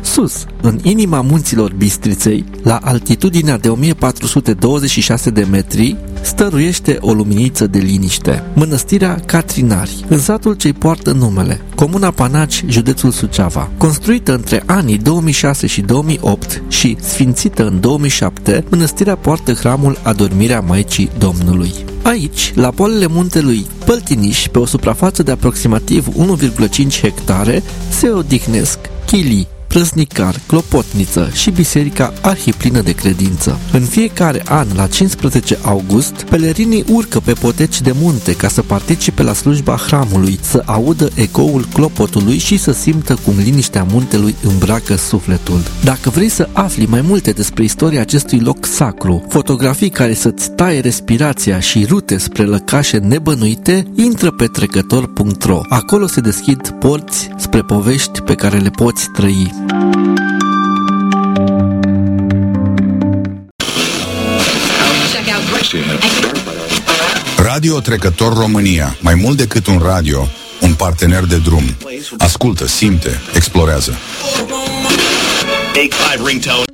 Sus, în inima munților Bistriței, la altitudinea de 1426 de metri, stăruiește o luminiță de liniște. Mănăstirea Catrinari, în satul ce-i poartă numele, comuna Panaci, județul Suceava. Construită între anii 2006 și 2008 și sfințită în 2007, mănăstirea poartă hramul Adormirea Maicii Domnului. Aici, la poalele muntelui Păltiniș, pe o suprafață de aproximativ 1,5 hectare, se odihnesc chilii, Prăznicar, Clopotniță și Biserica Arhiplină de Credință. În fiecare an, la 15 august, pelerinii urcă pe poteci de munte ca să participe la slujba hramului, să audă ecoul clopotului și să simtă cum liniștea muntelui îmbracă sufletul. Dacă vrei să afli mai multe despre istoria acestui loc sacru, fotografii care să-ți taie respirația și rute spre lăcașe nebănuite, intră pe trecător.ro. Acolo se deschid porți spre povești pe care le poți trăi. Radio Trecător România. Mai mult decât un radio, un partener de drum. Ascultă, simte, explorează.